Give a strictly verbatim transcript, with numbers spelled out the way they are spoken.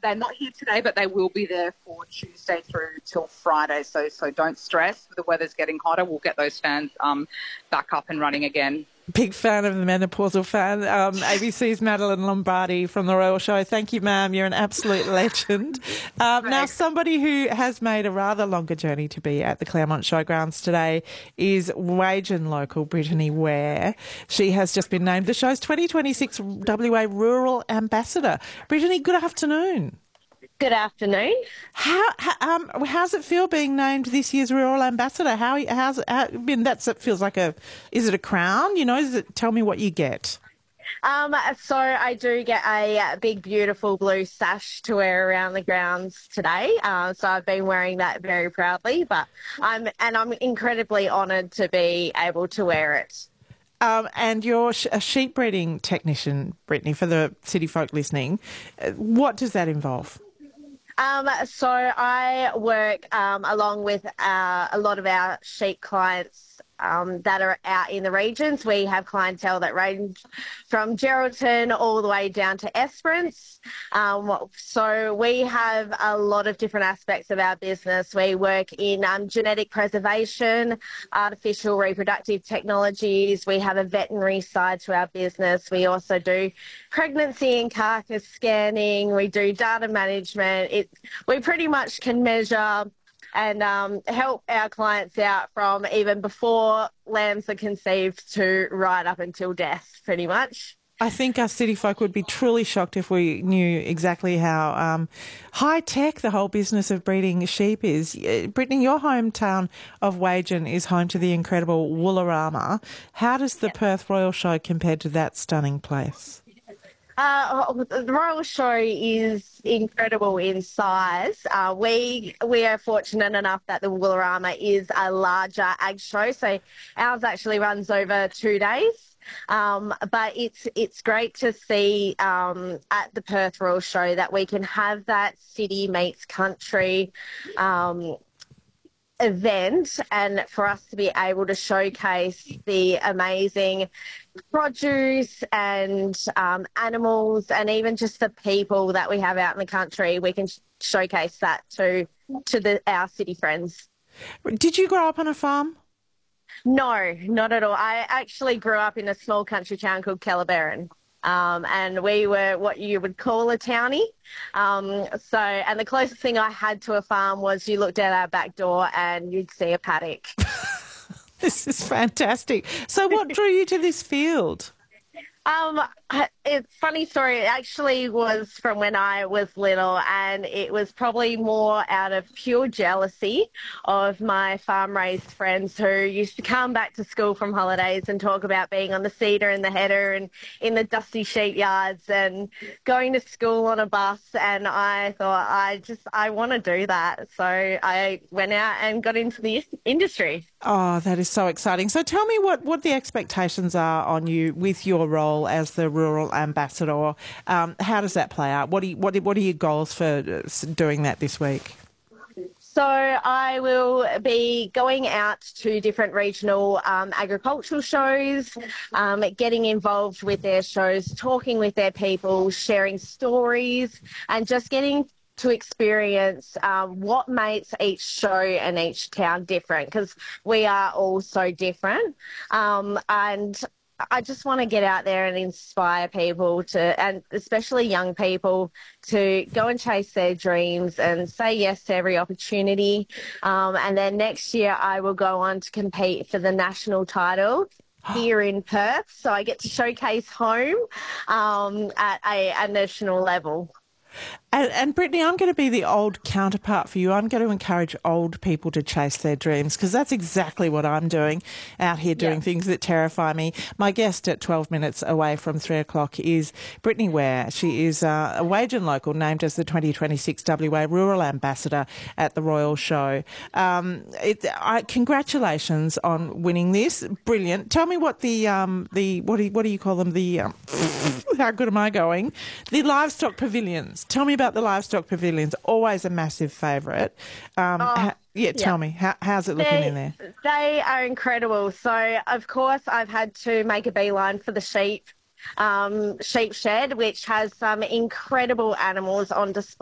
they're not here today, but they will be there for Tuesday through till Friday. So so don't stress. The weather's getting hotter. We'll get those fans um, back up and running again. Big fan of the menopausal fan. Um, A B C's Madeline Lombardi from The Royal Show. Thank you, ma'am. You're an absolute legend. Um, now, somebody who has made a rather longer journey to be at the Claremont Showgrounds today is Wagen local Brittany Ware. She has just been named the show's twenty twenty-six W A Rural Ambassador. Brittany, good afternoon. Good afternoon. How, how um how's it feel being named this year's Rural Ambassador? How how's how, I mean, that's it feels like a is it a crown? You know, is it, tell me what you get. Um, so I do get a big, beautiful blue sash to wear around the grounds today. Uh, so I've been wearing that very proudly. But I'm and I'm incredibly honoured to be able to wear it. Um, and you're a sheep breeding technician, Brittany, for the city folk listening. What does that involve? Um, so I work um, along with uh, a lot of our sheep clients um, that are out in the regions. We have clientele that range from Geraldton all the way down to Esperance. Um, so we have a lot of different aspects of our business. We work in um, genetic preservation, artificial reproductive technologies. We have a veterinary side to our business. We also do pregnancy and carcass scanning. We do data management. It, we pretty much can measure and um, help our clients out from even before lambs are conceived to right up until death, pretty much. I think us city folk would be truly shocked if we knew exactly how um, high-tech the whole business of breeding sheep is. Brittany, your hometown of Wagen is home to the incredible Woolarama. How does the Perth Royal Show compare to that stunning place? Uh, the Royal Show is incredible in size. Uh, we we are fortunate enough that the Woolarama is a larger ag show, so ours actually runs over two days. Um, but it's it's great to see um, at the Perth Royal Show that we can have that city meets country um, event, and for us to be able to showcase the amazing produce and um, animals and even just the people that we have out in the country. We can sh- showcase that to to the, our city friends. Did you grow up on a farm? No, not at all. I actually grew up in a small country town called Kellerberrin. Um, and we were what you would call a townie. Um, so, and the closest thing I had to a farm was you looked out our back door and you'd see a paddock. This is fantastic. So what drew you to this field? Um, it's a funny story. It actually was from when I was little, and it was probably more out of pure jealousy of my farm-raised friends who used to come back to school from holidays and talk about being on the cedar and the header and in the dusty sheep yards and going to school on a bus. And I thought, I just, I want to do that. So I went out and got into the industry. Oh, that is so exciting. So tell me what, what the expectations are on you with your role as the Rural Ambassador. Um, how does that play out? What, do you, what, what are your goals for doing that this week? So I will be going out to different regional um, agricultural shows, um, getting involved with their shows, talking with their people, sharing stories, and just getting to experience um, what makes each show and each town different, because we are all so different. Um, and I just want to get out there and inspire people to, and especially young people, to go and chase their dreams and say yes to every opportunity. Um, and then next year I will go on to compete for the national title here in Perth. So I get to showcase home um, at a, a national level. And, and Brittany, I'm going to be the old counterpart for you. I'm going to encourage old people to chase their dreams, because that's exactly what I'm doing out here, doing yeah. things that terrify me. My guest at twelve minutes away from three o'clock is Brittany Ware. She is uh, a Wagen local, named as the twenty twenty-six W A Rural Ambassador at the Royal Show. Um, it, I, congratulations on winning this. Brilliant. Tell me what the, um, the what, do you, what do you call them? The um, how good am I going? The livestock pavilions. Tell me about the livestock pavilions. Always a massive favourite. Um, oh, ha- yeah, tell yeah. me, how, how's it looking they, in there? They are incredible. So, of course, I've had to make a beeline for the sheep, um, sheep shed, which has some incredible animals on display.